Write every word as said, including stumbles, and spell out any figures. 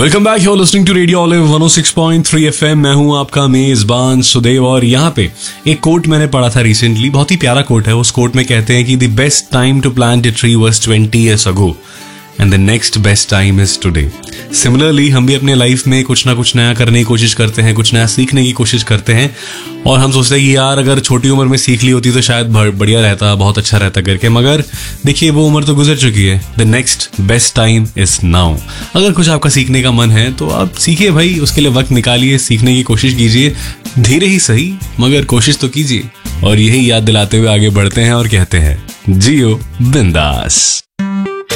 Welcome back, you are listening to radio olive one O six point three FM. मैं हूं आपका मेजबान सुदेव और यहाँ पे एक कोट मैंने पढ़ा था रिसेंटली, बहुत ही प्यारा कोट है। उस कोट में कहते हैं कि the best time to plant a tree was twenty years ago and the next best time is today. Similarly हम भी अपने लाइफ में कुछ ना कुछ नया करने की कोशिश करते हैं, कुछ नया सीखने की कोशिश करते हैं और हम सोचते हैं कि यार अगर छोटी उम्र में सीख ली होती तो शायद बढ़िया रहता, बहुत अच्छा रहता करके। मगर देखिए वो उम्र तो गुजर चुकी है। The next best time is now. अगर कुछ आपका सीखने का मन है तो आप सीखिए भाई, उसके लिए वक्त निकालिए, सीखने की कोशिश कीजिए, धीरे ही सही मगर कोशिश तो कीजिए। और यही याद दिलाते हुए आगे बढ़ते हैं और कहते हैं जियो बिंदास।